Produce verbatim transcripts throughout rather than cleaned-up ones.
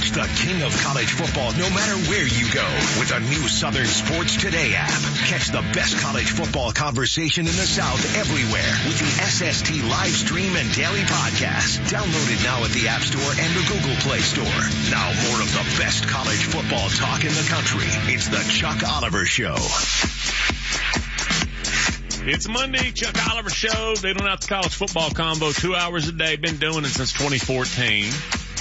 Reach the king of college football no matter where you go with a new Southern Sports Today app. Catch the best college football conversation in the South everywhere with the S S T live stream and daily podcast. Download it now at the App Store and the Google Play Store. Now more of the best college football talk in the country. It's the Chuck Oliver Show. It's Monday, Chuck Oliver Show. They don't have the college football combo two hours a day. Been doing it since twenty fourteen.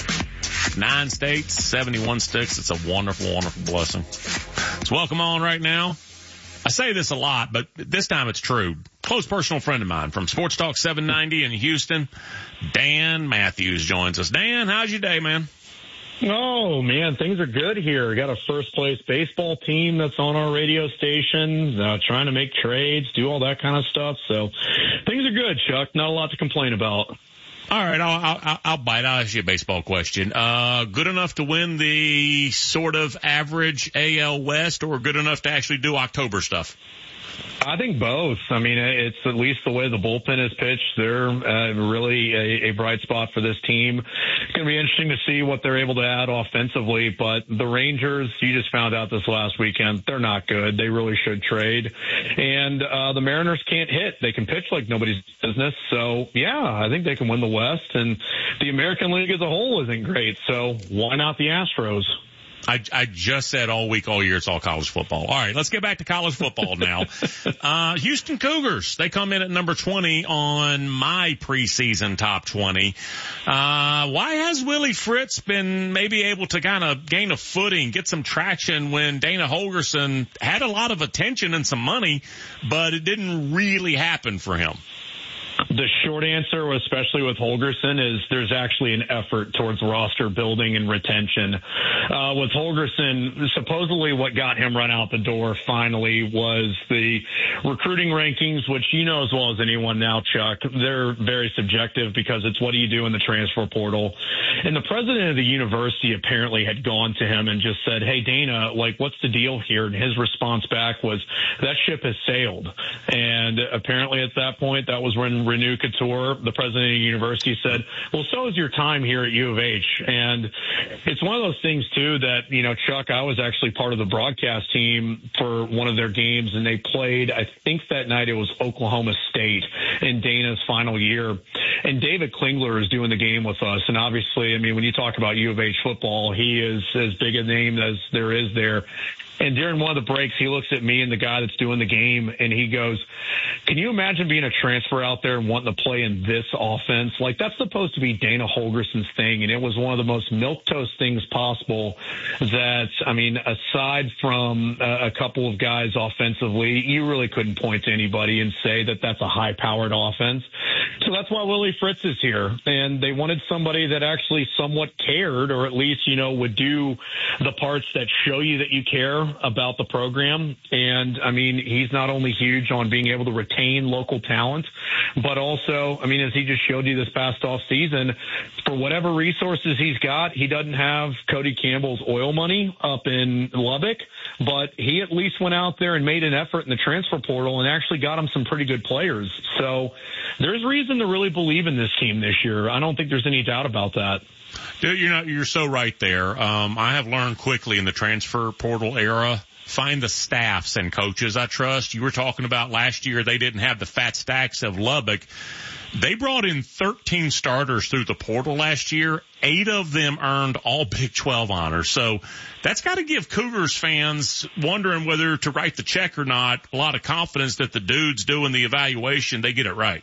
Nine states, seventy-one sticks. It's a wonderful, wonderful blessing. So welcome on right now. I say this a lot, but this time it's true. Close personal friend of mine from Sports Talk seven ninety in Houston, Dan Matthews joins us. Dan, how's your day, man? Oh, man, things are good here. We got a first-place baseball team that's on our radio station, uh, trying to make trades, do all that kind of stuff. So things are good, Chuck. Not a lot to complain about. All right, I'll, I'll, I'll bite. I'll ask you a baseball question. Uh, good enough to win the sort of average A L West, or good enough to actually do October stuff? I think both. I mean, it's at least the way the bullpen is pitched. They're uh, really a, a bright spot for this team. It's going to be interesting to see what they're able to add offensively, but the Rangers, you just found out this last weekend, they're not good. They really should trade. And uh, the Mariners can't hit. They can pitch like nobody's business. So, yeah, I think they can win the West. And the American League as a whole isn't great. So why not the Astros? I, I just said all week, all year, it's all college football. All right, let's get back to college football now. uh, Houston Cougars, they come in at number twenty on my preseason top twenty. Uh, why has Willie Fritz been maybe able to kind of gain a footing, get some traction when Dana Holgorsen had a lot of attention and some money, but it didn't really happen for him? The short answer, especially with Holgorsen, is there's actually an effort towards roster building and retention. Uh, with Holgorsen, supposedly what got him run out the door finally was the recruiting rankings, which you know as well as anyone now, Chuck. They're very subjective because it's what do you do in the transfer portal. And the president of the university apparently had gone to him and just said, hey, Dana, like, what's the deal here? And his response back was, that ship has sailed. And apparently at that point, that was when Renew Couture, the president of the university, said, well, so is your time here at U of H. And it's one of those things, too, that, you know, Chuck, I was actually part of the broadcast team for one of their games, and they played, I think that night it was Oklahoma State in Dana's final year. And David Klingler is doing the game with us. And obviously, I mean, when you talk about U of H football, he is as big a name as there is there. And during one of the breaks, he looks at me and the guy that's doing the game, and he goes, can you imagine being a transfer out there and wanting to play in this offense? Like, that's supposed to be Dana Holgorsen's thing, and it was one of the most milquetoast things possible that, I mean, aside from uh, a couple of guys offensively, you really couldn't point to anybody and say that that's a high-powered offense. So that's why Willie Fritz is here, and they wanted somebody that actually somewhat cared, or at least, you know, would do the parts that show you that you care about the program. And I mean, he's not only huge on being able to retain local talent, but also, I mean, as he just showed you this past off season, for whatever resources he's got, he doesn't have Cody Campbell's oil money up in Lubbock, but he at least went out there and made an effort in the transfer portal and actually got him some pretty good players. So there's reason to really believe in this team this year. I don't think there's any doubt about that. Dude, you're not, you're so right there. Um, I have learned quickly in the transfer portal era, find the staffs and coaches I trust. You were talking about last year, they didn't have the fat stacks of Lubbock. They brought in thirteen starters through the portal last year. Eight of them earned all Big twelve honors. So that's got to give Cougars fans wondering whether to write the check or not a lot of confidence that the dudes doing the evaluation, they get it right.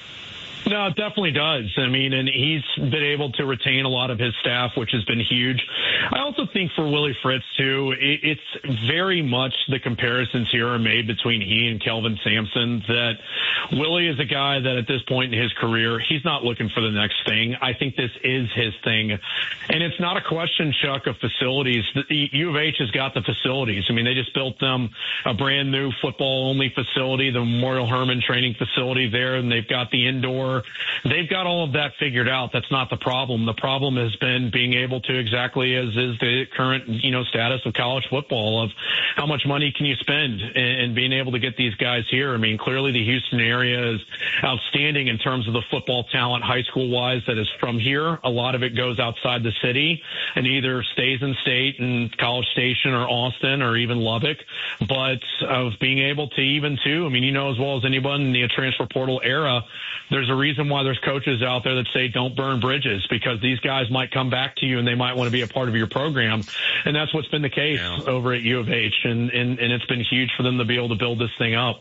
No, it definitely does. I mean, and he's been able to retain a lot of his staff, which has been huge. I also think for Willie Fritz, too, it's very much the comparisons here are made between he and Kelvin Sampson, that Willie is a guy that at this point in his career, he's not looking for the next thing. I think this is his thing. And it's not a question, Chuck, of facilities. The U of H has got the facilities. I mean, they just built them a brand new football-only facility, the Memorial Hermann training facility there, and they've got the indoor before. They've got all of that figured out. That's not the problem. The problem has been being able to, exactly as is the current, you know, status of college football, of how much money can you spend, and being able to get these guys here. I mean, clearly the Houston area is outstanding in terms of the football talent, high school wise, that is from here. A lot of it goes outside the city and either stays in state in College Station or Austin or even Lubbock. But of being able to even too, I mean, you know as well as anyone in the transfer portal era, there's a reason why there's coaches out there that say don't burn bridges, because these guys might come back to you and they might want to be a part of your program. And that's what's been the case yeah. over at U of H. And, and, and it's been huge for them to be able to build this thing up.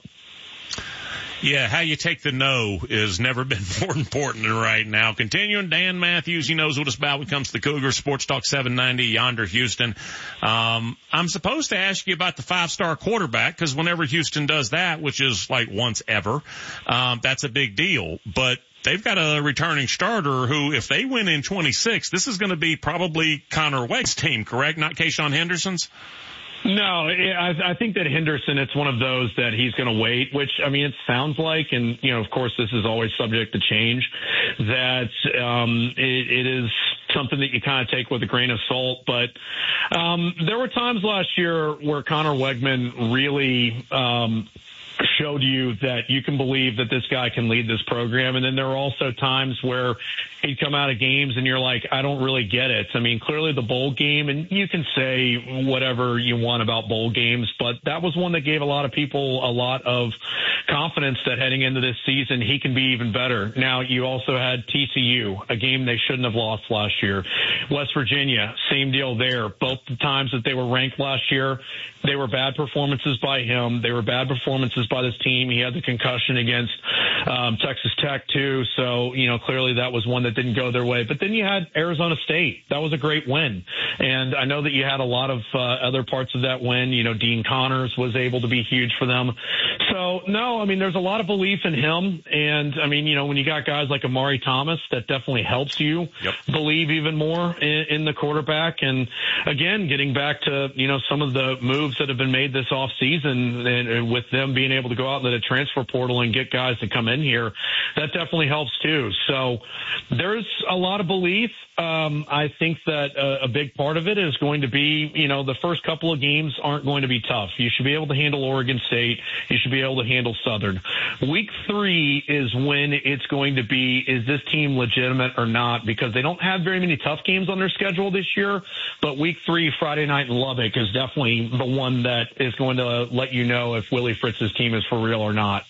Yeah, how you take the no has never been more important than right now. Continuing, Dan Matthews, he knows what it's about when it comes to the Cougars. Sports Talk seven ninety, Yonder, Houston. Um, I'm supposed to ask you about the five-star quarterback, because whenever Houston does that, which is like once ever, um, that's a big deal. But they've got a returning starter who, if they win in twenty-six, this is going to be probably Connor Wegg's team, correct? Not Kayshawn Henderson's? No, I, I think that Henderson, it's one of those that he's going to wait, which, I mean, it sounds like, and, you know, of course, this is always subject to change, that um, it, it is something that you kind of take with a grain of salt. But um, there were times last year where Connor Weggman really um, showed you that you can believe that this guy can lead this program. And then there were also times where he'd come out of games and you're like, I don't really get it. I mean, clearly the bowl game, and you can say whatever you want about bowl games, but that was one that gave a lot of people a lot of confidence that heading into this season, he can be even better. Now, you also had T C U, a game they shouldn't have lost last year. West Virginia, same deal there. Both the times that they were ranked last year, they were bad performances by him. They were bad performances by this team. He had the concussion against um, Texas Tech, too. So, you know, clearly that was one that didn't go their way. But then you had Arizona State. That was a great win. And I know that you had a lot of uh, other parts of that win. You know, Dean Connors was able to be huge for them. So, no, I mean, there's a lot of belief in him. And, I mean, you know, when you got guys like Amari Thomas, that definitely helps you yep. believe even more in, in the quarterback. And, again, getting back to, you know, some of the moves that have been made this offseason, and, and with them being able to go out into the transfer portal and get guys to come in here, that definitely helps too. So there's a lot of belief. Um, I think that a, a big part of it is going to be, you know, the first couple of games aren't going to be tough. You should be able to handle Oregon State. You should be able to handle Southern. Week three is when it's going to be, is this team legitimate or not? Because they don't have very many tough games on their schedule this year, but week three, Friday night in Lubbock, is definitely the one that is going to let you know if Willie Fritz's team is for real or not.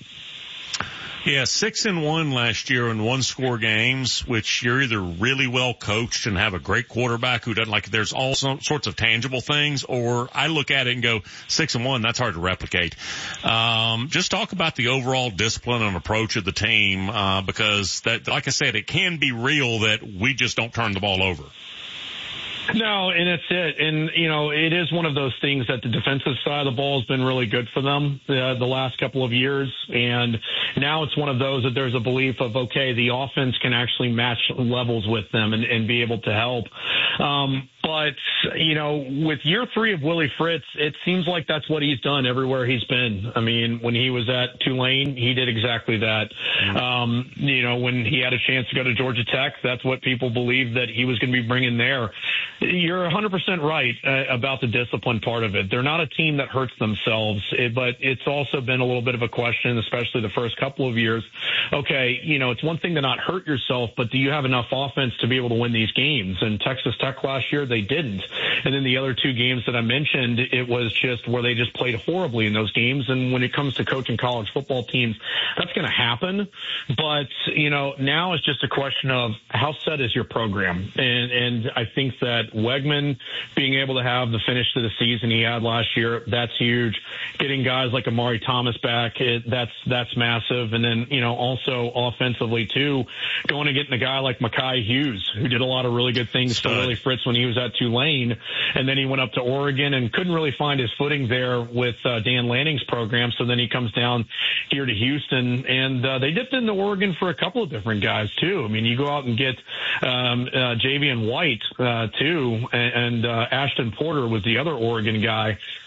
Yeah, six and one last year in one score games, which you're either really well coached and have a great quarterback who doesn't like, there's all sorts of tangible things, or I look at it and go, six and one, that's hard to replicate. Um, just talk about the overall discipline and approach of the team, uh, because that, like I said, it can be real that we just don't turn the ball over. No, and that's it. And, you know, it is one of those things that the defensive side of the ball has been really good for them uh, the last couple of years. And now it's one of those that there's a belief of, okay, the offense can actually match levels with them and, and be able to help. Um, but, you know, with year three of Willie Fritz, it seems like that's what he's done everywhere he's been. I mean, when he was at Tulane, he did exactly that. Mm-hmm. Um, you know, when he had a chance to go to Georgia Tech, that's what people believed that he was going to be bringing there. You're one hundred percent right uh, about the discipline part of it. They're not a team that hurts themselves, it, but it's also been a little bit of a question, especially the first couple of years. Okay, you know, it's one thing to not hurt yourself, but do you have enough offense to be able to win these games? And Texas Tech last year, they didn't. And then the other two games that I mentioned, it was just where they just played horribly in those games. And when it comes to coaching college football teams, that's going to happen. But, you know, now it's just a question of how set is your program? And, and I think that Weggman being able to have the finish to the season he had last year, that's huge. Getting guys like Amari Thomas back, it, that's that's massive. And then, you know, also offensively, too, going and getting a guy like Mekhi Hughes, who did a lot of really good things for Willie Fritz when he was at Tulane. And then he went up to Oregon and couldn't really find his footing there with uh, Dan Lanning's program. So then he comes down here to Houston. And uh, they dipped into Oregon for a couple of different guys, too. I mean, you go out and get um, uh, Javian White, uh, too. And uh, Ashton Porter was the other Oregon guy.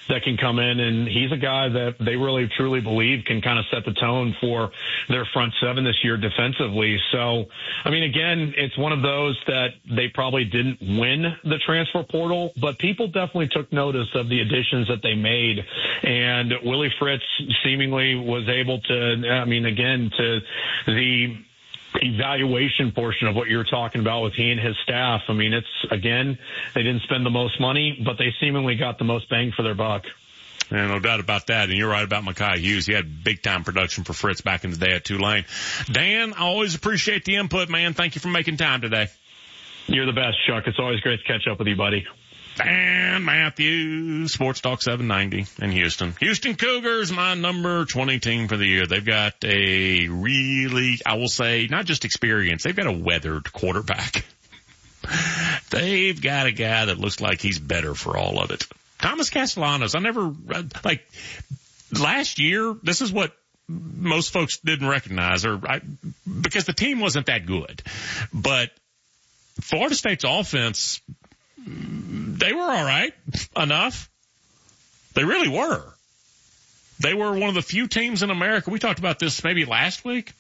that can come in, and he's a guy that they really truly believe can kind of set the tone for their front seven this year defensively. So, I mean, again, it's one of those that they probably didn't win the transfer portal, but people definitely took notice of the additions that they made. And Willie Fritz seemingly was able to, I mean, again, to the evaluation portion of what you're talking about with he and his staff. I mean, it's, again, they didn't spend the most money, but they seemingly got the most bang for their buck. Yeah, no doubt about that. And you're right about Mekhi Hughes. He had big time production for Fritz back in the day at Tulane. Dan, I always appreciate the input, man. Thank you for making time today. You're the best, Chuck. It's always great to catch up with you, buddy. Dan Matthews, Sports Talk seven ninety in Houston. Houston Cougars, my number twenty team for the year. They've got a really, I will say, not just experience, they've got a weathered quarterback. They've got a guy that looks like he's better for all of it. Thomas Castellanos, I never, like, last year, this is what most folks didn't recognize, or I, because the team wasn't that good. But Florida State's offense, they were all right enough. They really were. They were one of the few teams in America. We talked about this maybe last week.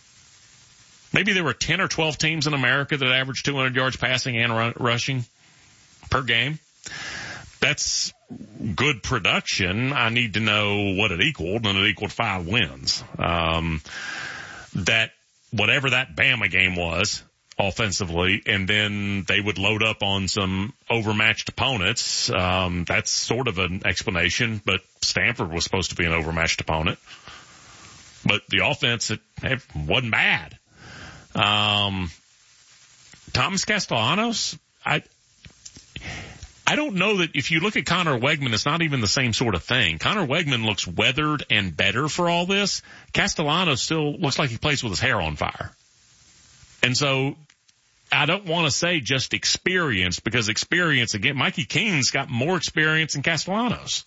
Maybe there were ten or twelve teams in America that averaged two hundred yards passing and run, rushing per game. That's good production. I need to know what it equaled, and it equaled five wins. Um, that whatever that Bama game was offensively, and then they would load up on some overmatched opponents. Um, that's sort of an explanation, but Stanford was supposed to be an overmatched opponent. But the offense, it, it wasn't bad. Um, Thomas Castellanos, I, I don't know that if you look at Connor Wegman, it's not even the same sort of thing. Connor Wegman looks weathered and better for all this. Castellanos still looks like he plays with his hair on fire. And so I don't want to say just experience, because experience, again, Mikey King's got more experience than Castellanos.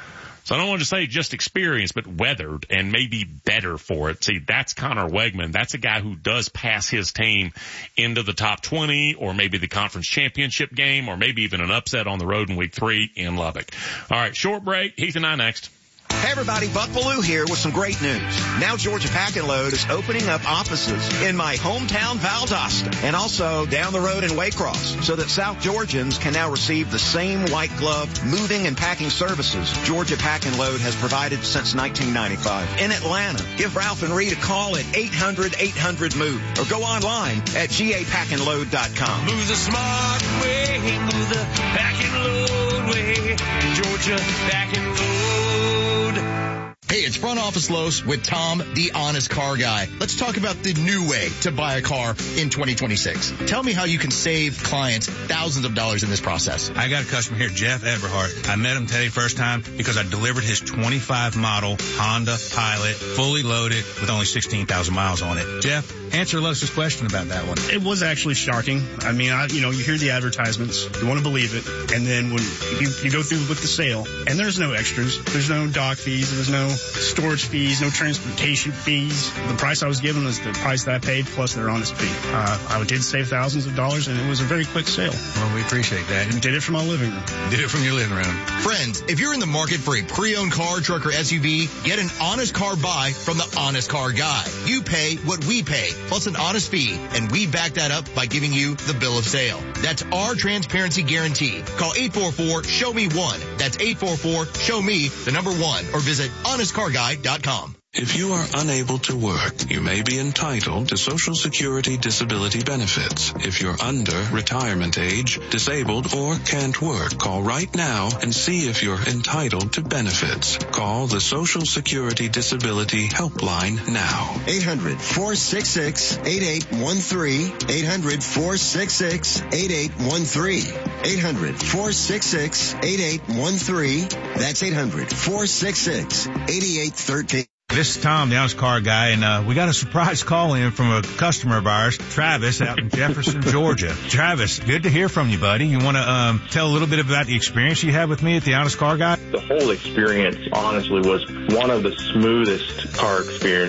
So I don't want to say just experience, but weathered and maybe better for it. See, that's Connor Wegman. That's a guy who does pass his team into the top twenty, or maybe the conference championship game, or maybe even an upset on the road in week three in Lubbock. All right, short break. Heath and I next. Hey everybody, Buck Bellew here with some great news. Now Georgia Pack and Load is opening up offices in my hometown Valdosta and also down the road in Waycross, so that South Georgians can now receive the same white glove moving and packing services Georgia Pack and Load has provided since nineteen ninety-five. In Atlanta, give Ralph and Reed a call at eight hundred eight hundred move or go online at G A pack and load dot com. Move the smart way, move the Pack and Load way, Georgia Pack and Load. Hey, it's Front Office Los with Tom, the honest car guy. Let's talk about the new way to buy a car in twenty twenty-six. Tell me how you can save clients thousands of dollars in this process. I got a customer here, Jeff Everhart. I met him today first time because I delivered his twenty-five model Honda Pilot, fully loaded with only sixteen thousand miles on it. Jeff, answer Los's question about that one. It was actually shocking. I mean, I, you know, you hear the advertisements, you want to believe it, and then when you, you go through with the sale, and there's no extras, there's no dock fees, there's no storage fees, no transportation fees. The price I was given was the price that I paid plus their honest fee. Uh, I did save thousands of dollars, and it was a very quick sale. Well, we appreciate that. And did it from my living room. Did it from your living room. Friends, if you're in the market for a pre-owned car, truck, or S U V, get an honest car buy from the Honest Car Guy. You pay what we pay, plus an honest fee, and we back that up by giving you the bill of sale. That's our transparency guarantee. Call eight four four, show me one. That's eight four four, show me the number one, or visit honest car guy dot com. If you are unable to work, you may be entitled to Social Security disability benefits. If you're under retirement age, disabled, or can't work, call right now and see if you're entitled to benefits. Call the Social Security Disability Helpline now. eight hundred, four six six, eight eight one three. eight hundred, four six six, eight eight one three. eight hundred, four six six, eight eight one three. That's eight hundred, four six six, eight eight one three. This is Tom, the honest car guy, and uh, we got a surprise call in from a customer of ours, Travis, out in Jefferson, Georgia. Travis, good to hear from you, buddy. You want to um, tell a little bit about the experience you had with me at the Honest Car Guy? The whole experience, honestly, was one of the smoothest car experiences that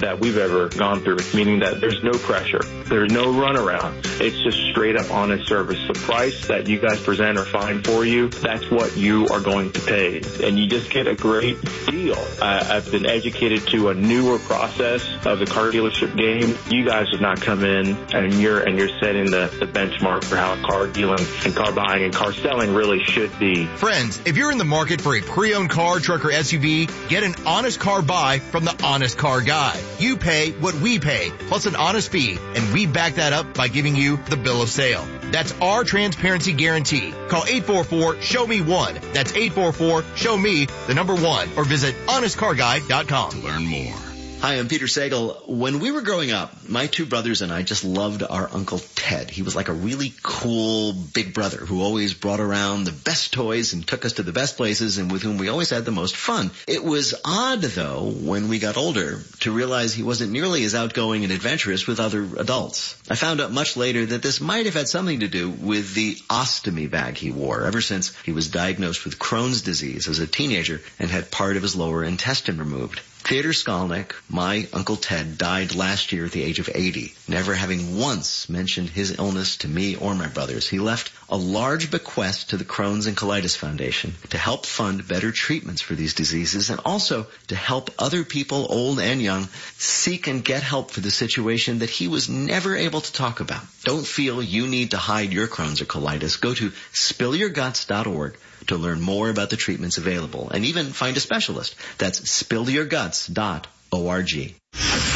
that we've ever gone through, meaning that there's no pressure. There's no runaround. It's just straight up honest service. The price that you guys present or find for you, that's what you are going to pay. And you just get a great deal. I, I've been educated to a newer process of the car dealership game. You guys have not come in and you're and you're setting the, the benchmark for how car dealing and car buying and car selling really should be. Friends, if you're in the market for a pre-owned car, truck, or S U V, get an honest car buy from the Honest Car Guy. You pay what we pay, plus an honest fee, and we back that up by giving you the bill of sale. That's our transparency guarantee. Call eight four four, show me one. That's eight four four, show me the number one, or visit honest car guy dot com to learn more. Hi, I'm Peter Sagal. When we were growing up, my two brothers and I just loved our Uncle Ted. He was like a really cool big brother who always brought around the best toys and took us to the best places and with whom we always had the most fun. It was odd, though, when we got older to realize he wasn't nearly as outgoing and adventurous with other adults. I found out much later that this might have had something to do with the ostomy bag he wore ever since he was diagnosed with Crohn's disease as a teenager and had part of his lower intestine removed. Theodor Skolnick, my Uncle Ted, died last year at the age of eighty, never having once mentioned his illness to me or my brothers. He left a large bequest to the Crohn's and Colitis Foundation to help fund better treatments for these diseases and also to help other people, old and young, seek and get help for the situation that he was never able to talk about. Don't feel you need to hide your Crohn's or colitis. Go to spill your guts dot org to learn more about the treatments available and even find a specialist. That's spill your guts dot org.